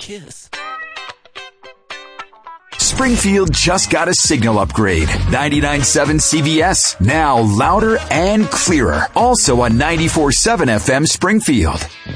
kiss. Springfield just got a signal upgrade. 99.7 CBS, now louder and clearer. Also on 94.7 FM Springfield.